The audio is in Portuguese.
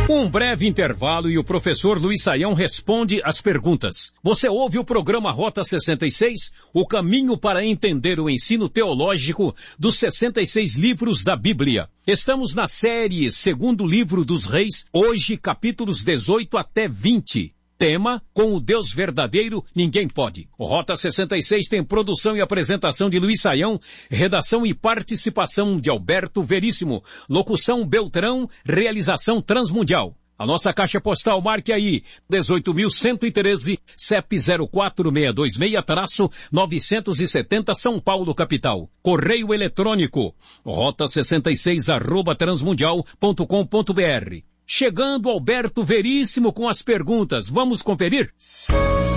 Um breve intervalo e o professor Luiz Saião responde as perguntas. Você ouve o programa Rota 66, o caminho para entender o ensino teológico dos 66 livros da Bíblia. Estamos na série Segundo Livro dos Reis, hoje capítulos 18 até 20. Tema, com o Deus verdadeiro, ninguém pode. O Rota 66 tem produção e apresentação de Luiz Saião, redação e participação de Alberto Veríssimo, locução Beltrão, realização Transmundial. A nossa caixa postal, marque aí, 18.113, CEP 04626-970 São Paulo, capital. Correio eletrônico, rota66@transmundial.com.br. Chegando Alberto Veríssimo com as perguntas. Vamos conferir?